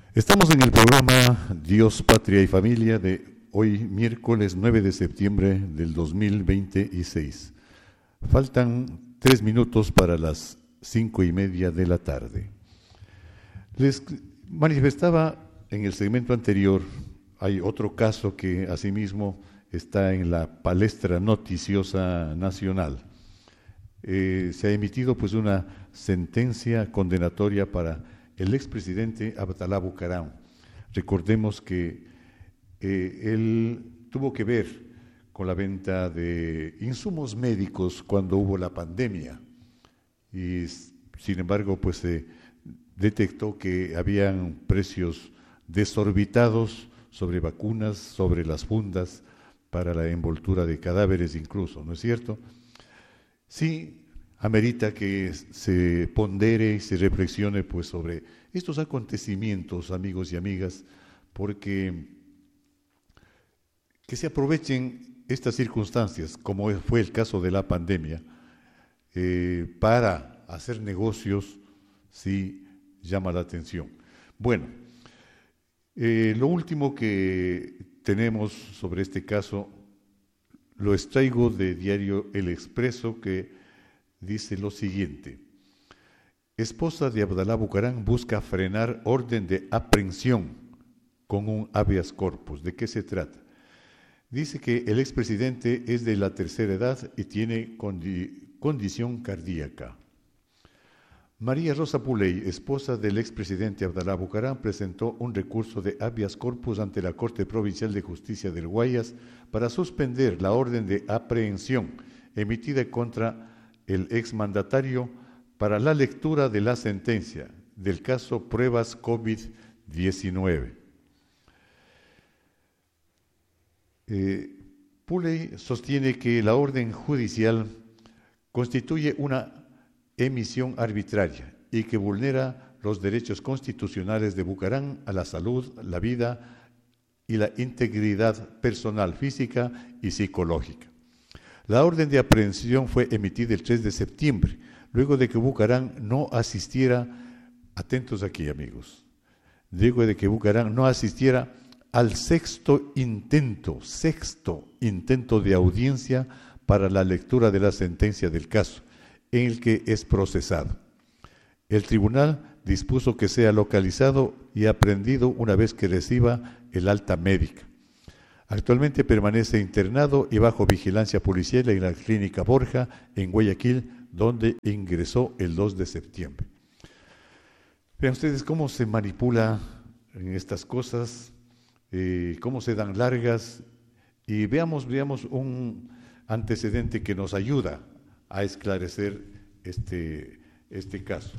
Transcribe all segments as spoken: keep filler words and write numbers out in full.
Estamos en el programa Dios, Patria y Familia de hoy, miércoles nueve de septiembre del dos mil veintiséis. Faltan tres minutos para las cinco y media de la tarde. Les manifestaba en el segmento anterior, hay otro caso que asimismo está en la palestra noticiosa nacional. Eh, se ha emitido pues una sentencia condenatoria para el expresidente Abdalá Bucaram. Recordemos que eh, él tuvo que ver con la venta de insumos médicos cuando hubo la pandemia y sin embargo pues se detectó que habían precios desorbitados sobre vacunas, sobre las fundas para la envoltura de cadáveres incluso, ¿no es cierto? Sí, amerita que se pondere y se reflexione pues sobre estos acontecimientos, amigos y amigas, porque que se aprovechen estas circunstancias, como fue el caso de la pandemia, eh, para hacer negocios, sí llama la atención. Bueno, eh, lo último que tenemos sobre este caso lo extraigo de diario El Expreso, que dice lo siguiente: esposa de Abdalá Bucaram busca frenar orden de aprehensión con un habeas corpus. ¿De qué se trata? Dice que el expresidente es de la tercera edad y tiene condi- condición cardíaca. María Rosa Puley, esposa del expresidente Abdalá Bucaram, presentó un recurso de habeas corpus ante la Corte Provincial de Justicia del Guayas para suspender la orden de aprehensión emitida contra el exmandatario para la lectura de la sentencia del caso Pruebas COVID diecinueve. Eh, Puley sostiene que la orden judicial constituye una emisión arbitraria y que vulnera los derechos constitucionales de Bucaram a la salud, la vida y la integridad personal, física y psicológica. La orden de aprehensión fue emitida el tres de septiembre, luego de que Bucaram no asistiera, atentos aquí amigos, luego de que Bucaram no asistiera al sexto intento, sexto intento de audiencia para la lectura de la sentencia del caso, en el que es procesado. El tribunal dispuso que sea localizado y aprehendido una vez que reciba el alta médica. Actualmente permanece internado y bajo vigilancia policial en la Clínica Borja, en Guayaquil, donde ingresó el dos de septiembre. Vean ustedes cómo se manipula en estas cosas, eh, cómo se dan largas, y veamos, veamos un antecedente que nos ayuda a esclarecer este, este caso.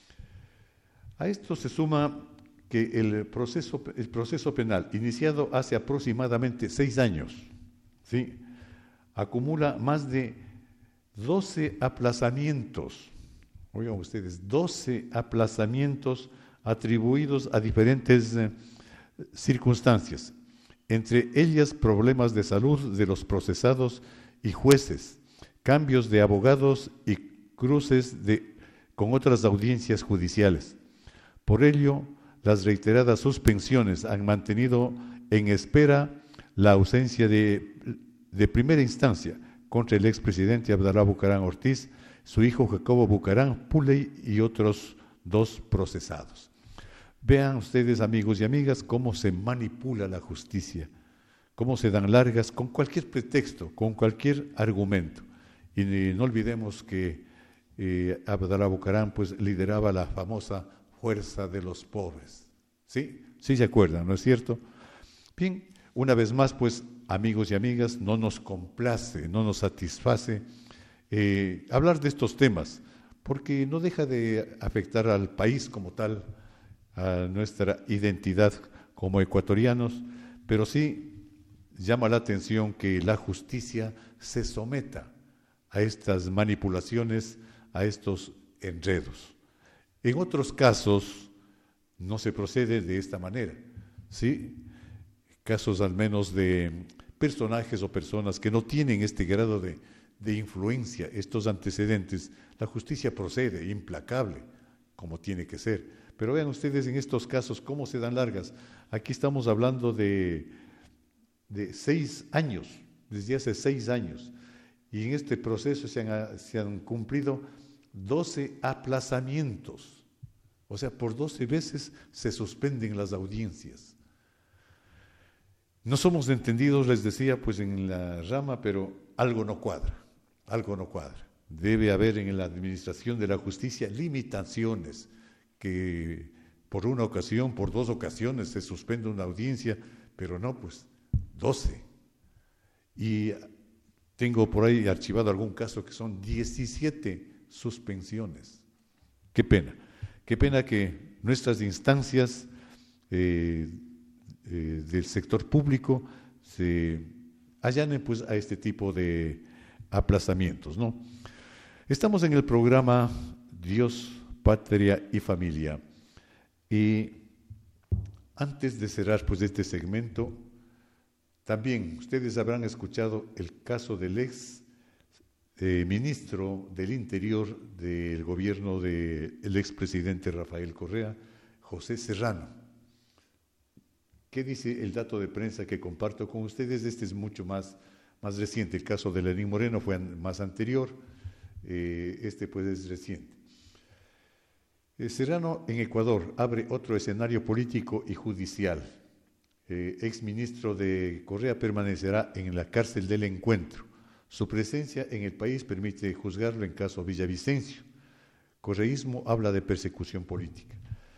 A esto se suma que el proceso, el proceso penal, iniciado hace aproximadamente seis años, ¿sí?, acumula más de doce aplazamientos, oigan ustedes, doce aplazamientos atribuidos a diferentes eh, circunstancias, entre ellas problemas de salud de los procesados y jueces, cambios de abogados y cruces de, con otras audiencias judiciales. Por ello, las reiteradas suspensiones han mantenido en espera la ausencia de, de primera instancia contra el expresidente Abdalá Bucaram Ortiz, su hijo Jacobo Bucaram Puley y otros dos procesados. Vean ustedes, amigos y amigas, cómo se manipula la justicia, cómo se dan largas con cualquier pretexto, con cualquier argumento. Y no olvidemos que eh, Abdalá Bucaram pues lideraba la famosa fuerza de los pobres. ¿Sí? Sí se acuerdan, ¿no es cierto? Bien, una vez más, pues, amigos y amigas, no nos complace, no nos satisface eh, hablar de estos temas, porque no deja de afectar al país como tal, a nuestra identidad como ecuatorianos, pero sí llama la atención que la justicia se someta a estas manipulaciones, a estos enredos. En otros casos no se procede de esta manera, ¿sí? Casos al menos de personajes o personas que no tienen este grado de, de influencia, estos antecedentes, la justicia procede implacable, como tiene que ser. Pero vean ustedes en estos casos cómo se dan largas. Aquí estamos hablando de, de seis años, desde hace seis años. Y en este proceso se han, se han cumplido doce aplazamientos. O sea, por doce veces se suspenden las audiencias. No somos entendidos, les decía, pues en la rama, pero algo no cuadra, algo no cuadra. Debe haber en la administración de la justicia limitaciones, que por una ocasión, por dos ocasiones se suspende una audiencia, pero no, pues doce. Y tengo por ahí archivado algún caso que son diecisiete suspensiones. Qué pena, qué pena que nuestras instancias eh, eh, del sector público se allanen pues a este tipo de aplazamientos, ¿no? Estamos en el programa Dios, Patria y Familia. Y antes de cerrar pues este segmento, también ustedes habrán escuchado el caso del ex eh, ministro del Interior del gobierno del expresidente Rafael Correa, José Serrano. ¿Qué dice el dato de prensa que comparto con ustedes? Este es mucho más, más reciente. El caso de Lenín Moreno fue más anterior, eh, este pues es reciente. Serrano en Ecuador abre otro escenario político y judicial. Eh, exministro de Correa permanecerá en la cárcel del Encuentro. Su presencia en el país permite juzgarlo en caso Villavicencio. Correísmo habla de persecución política.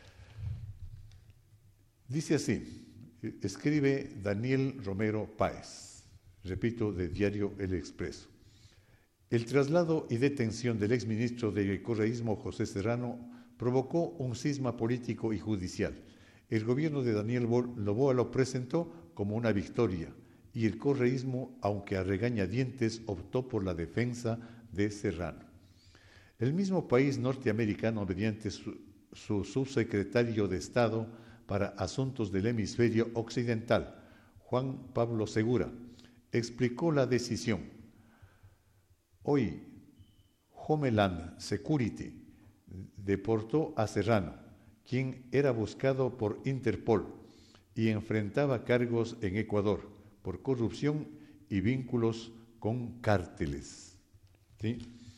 Dice así, escribe Daniel Romero Páez, repito, de Diario El Expreso. El traslado y detención del exministro de Correísmo José Serrano provocó un cisma político y judicial. El gobierno de Daniel Noboa lo presentó como una victoria y el correísmo, aunque a regañadientes, optó por la defensa de Serrano. El mismo país norteamericano, mediante su, su subsecretario de Estado para Asuntos del Hemisferio Occidental, Juan Pablo Segura, explicó la decisión. Hoy, Homeland Security deportó a Serrano, quien era buscado por Interpol y enfrentaba cargos en Ecuador por corrupción y vínculos con cárteles. ¿Sí?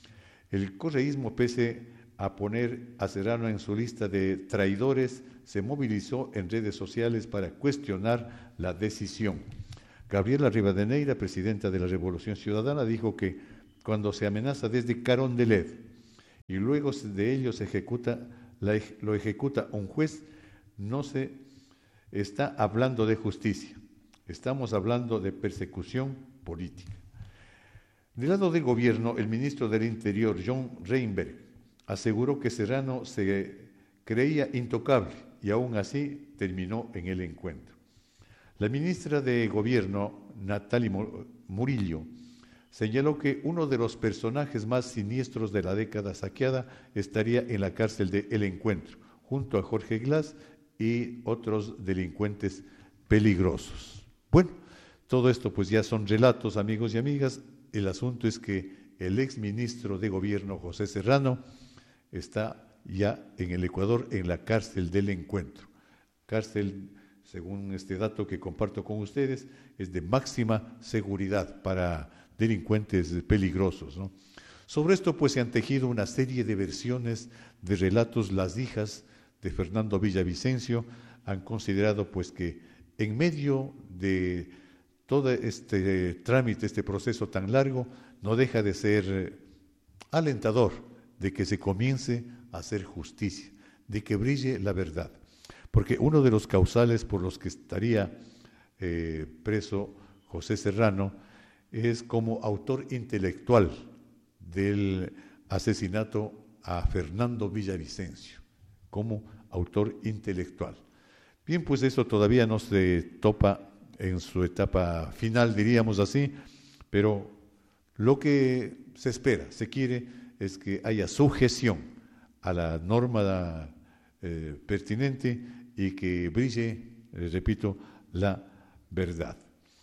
El correísmo, pese a poner a Serrano en su lista de traidores, se movilizó en redes sociales para cuestionar la decisión. Gabriela Rivadeneira, presidenta de la Revolución Ciudadana, dijo que cuando se amenaza desde Carondelet y luego de ello se ejecuta, la, lo ejecuta un juez, no se está hablando de justicia, estamos hablando de persecución política. Del lado del gobierno, el ministro del Interior, John Reinberg, aseguró que Serrano se creía intocable y aún así terminó en el encuentro. La ministra de Gobierno, Natalie Murillo, señaló que uno de los personajes más siniestros de la década saqueada estaría en la cárcel de El Encuentro, junto a Jorge Glass y otros delincuentes peligrosos. Bueno, todo esto pues ya son relatos, amigos y amigas. El asunto es que el exministro de Gobierno, José Serrano, está ya en el Ecuador, en la cárcel del Encuentro. Cárcel, según este dato que comparto con ustedes, es de máxima seguridad para delincuentes peligrosos, ¿no? Sobre esto pues se han tejido una serie de versiones de relatos. Las hijas de Fernando Villavicencio han considerado pues que en medio de todo este trámite, este proceso tan largo, no deja de ser alentador de que se comience a hacer justicia, de que brille la verdad, porque uno de los causales por los que estaría eh, preso José Serrano es como autor intelectual del asesinato a Fernando Villavicencio, como autor intelectual. Bien, pues eso todavía no se topa en su etapa final, diríamos así, pero lo que se espera, se quiere, es que haya sujeción a la norma eh, pertinente y que brille, les repito, la verdad.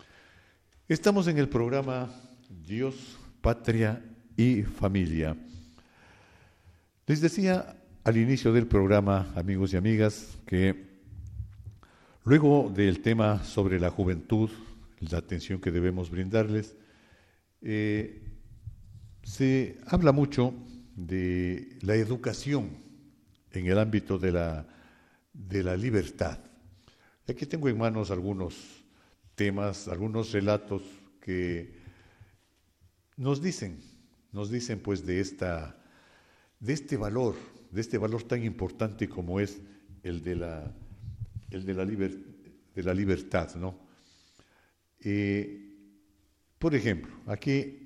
Estamos en el programa Dios, Patria y Familia. Les decía al inicio del programa, amigos y amigas, que luego del tema sobre la juventud, la atención que debemos brindarles, eh, se habla mucho de la educación en el ámbito de la, de la libertad. Aquí tengo en manos algunos temas, algunos relatos que nos dicen, nos dicen pues de esta, de este valor, de este valor tan importante como es el de la, el de la, liber, de la libertad, ¿no? Eh, por ejemplo, aquí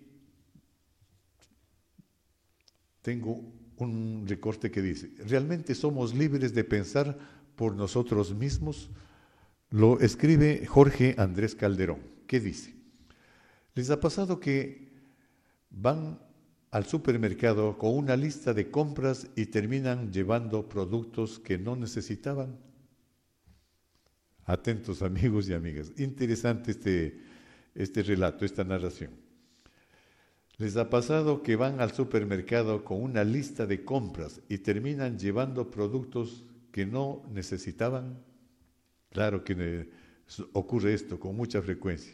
tengo un recorte que dice: ¿realmente somos libres de pensar por nosotros mismos? Lo escribe Jorge Andrés Calderón. ¿Qué dice? ¿Les ha pasado que van al supermercado con una lista de compras y terminan llevando productos que no necesitaban? Atentos, amigos y amigas. Interesante este, este relato, esta narración. ¿Les ha pasado que van al supermercado con una lista de compras y terminan llevando productos que no necesitaban? Claro que ocurre esto con mucha frecuencia.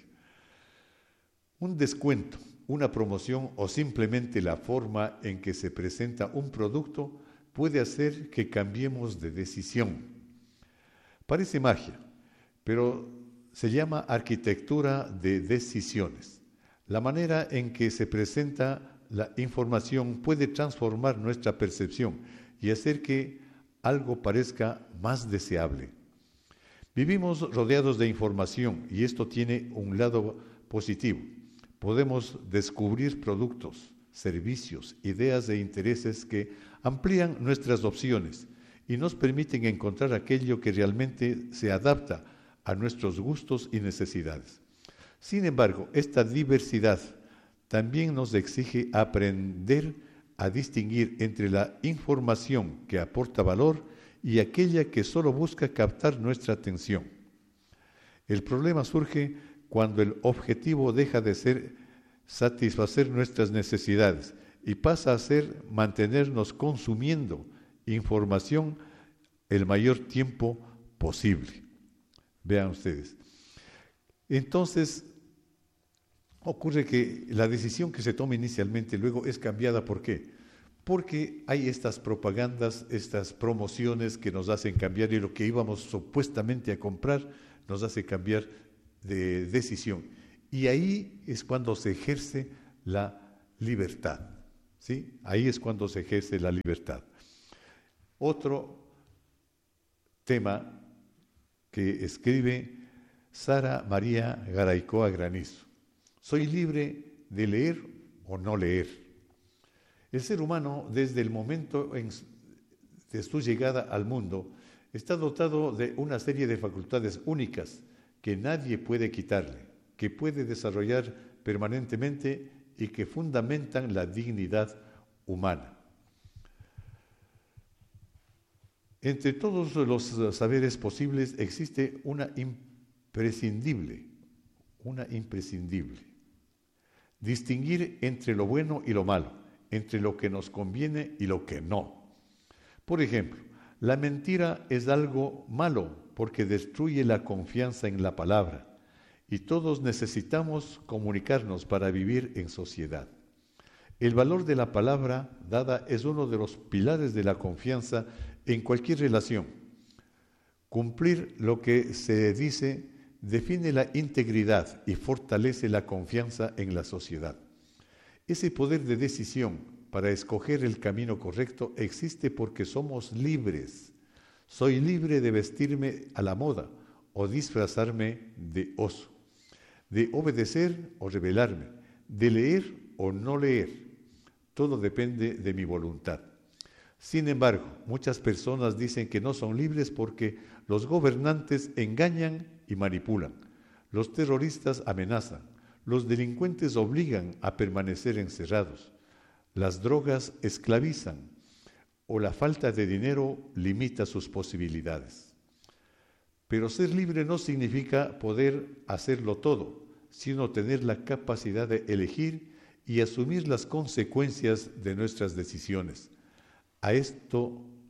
Un descuento, una promoción o simplemente la forma en que se presenta un producto puede hacer que cambiemos de decisión. Parece magia, pero se llama arquitectura de decisiones. La manera en que se presenta la información puede transformar nuestra percepción y hacer que algo parezca más deseable. Vivimos rodeados de información y esto tiene un lado positivo. Podemos descubrir productos, servicios, ideas e intereses que amplían nuestras opciones y nos permiten encontrar aquello que realmente se adapta a nuestros gustos y necesidades. Sin embargo, esta diversidad también nos exige aprender a distinguir entre la información que aporta valor y aquella que solo busca captar nuestra atención. El problema surge cuando el objetivo deja de ser satisfacer nuestras necesidades y pasa a ser mantenernos consumiendo información el mayor tiempo posible. Vean ustedes. Entonces, ocurre que la decisión que se toma inicialmente luego es cambiada. ¿Por qué? Porque hay estas propagandas, estas promociones que nos hacen cambiar y lo que íbamos supuestamente a comprar nos hace cambiar de decisión. Y ahí es cuando se ejerce la libertad, ¿sí? Ahí es cuando se ejerce la libertad. Otro tema que escribe Sara María Garaycoa Granizo. Soy libre de leer o no leer. El ser humano, desde el momento en, de su llegada al mundo, está dotado de una serie de facultades únicas que nadie puede quitarle, que puede desarrollar permanentemente y que fundamentan la dignidad humana. Entre todos los saberes posibles existe una imprescindible, una imprescindible. Distinguir entre lo bueno y lo malo, entre lo que nos conviene y lo que no. Por ejemplo, la mentira es algo malo porque destruye la confianza en la palabra y todos necesitamos comunicarnos para vivir en sociedad. El valor de la palabra dada es uno de los pilares de la confianza en cualquier relación. Cumplir lo que se dice define la integridad y fortalece la confianza en la sociedad. Ese poder de decisión para escoger el camino correcto existe porque somos libres. Soy libre de vestirme a la moda o disfrazarme de oso, de obedecer o rebelarme, de leer o no leer. Todo depende de mi voluntad. Sin embargo, muchas personas dicen que no son libres porque los gobernantes engañan y manipulan, los terroristas amenazan, los delincuentes obligan a permanecer encerrados, las drogas esclavizan o la falta de dinero limita sus posibilidades. Pero ser libre no significa poder hacerlo todo, sino tener la capacidad de elegir y asumir las consecuencias de nuestras decisiones. A esto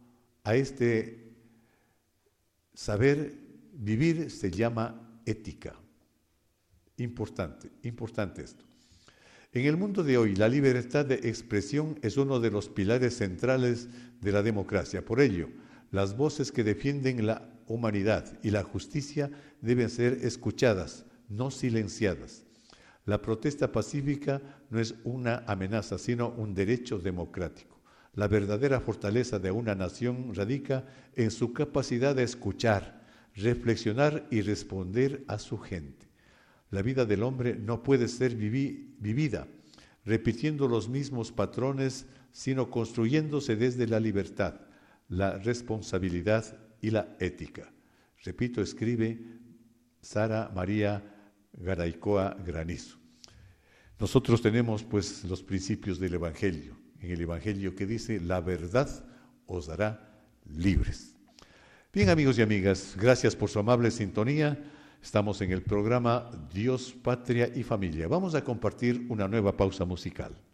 a este saber vivir se llama ética. Importante, importante esto. En el mundo de hoy, la libertad de expresión es uno de los pilares centrales de la democracia. Por ello, las voces que defienden la humanidad y la justicia deben ser escuchadas, no silenciadas. La protesta pacífica no es una amenaza, sino un derecho democrático. La verdadera fortaleza de una nación radica en su capacidad de escuchar, reflexionar y responder a su gente. La vida del hombre no puede ser vivi- vivida repitiendo los mismos patrones, sino construyéndose desde la libertad, la responsabilidad y la ética. Repito, escribe Sara María Garaycoa Granizo. Nosotros tenemos pues los principios del Evangelio, en el Evangelio que dice, la verdad os hará libres. Bien, amigos y amigas, gracias por su amable sintonía. Estamos en el programa Dios, Patria y Familia. Vamos a compartir una nueva pausa musical.